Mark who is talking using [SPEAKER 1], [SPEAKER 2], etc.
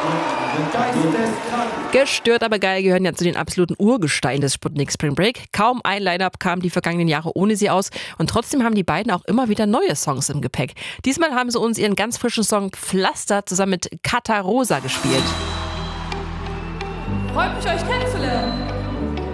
[SPEAKER 1] Gestört, aber geil gehören ja zu den absoluten Urgesteinen des Sputnik Spring Break. Kaum ein Line-Up kam die vergangenen Jahre ohne sie aus und trotzdem haben die beiden auch immer wieder neue Songs im Gepäck. Diesmal haben sie uns ihren ganz frischen Song Pflaster zusammen mit Kata Rosa gespielt.
[SPEAKER 2] Freut mich, euch kennenzulernen.